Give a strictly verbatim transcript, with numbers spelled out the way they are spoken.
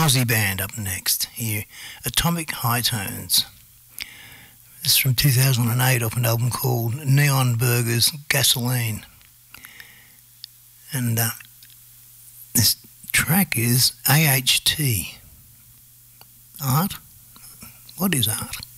Aussie band up next here, Atomic High Tones. This is from two thousand eight off an album called Neon Burgers Gasoline. And uh, this track is A H T. Art? What is art?